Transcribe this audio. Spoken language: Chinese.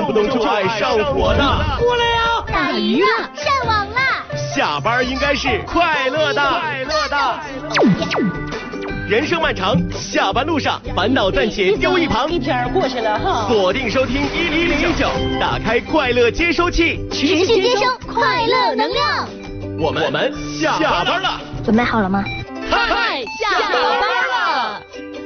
不动就爱上火的。 过来呀！ 打鱼了，上网了。 下班应该是快乐的。人生漫长，下班路上烦恼暂且丢一旁。 一天过去了哈。 锁定收听1019，打开快乐接收器， 持续接收快乐能量。 我们下班了。 准备好了吗？ 嗨， 下班。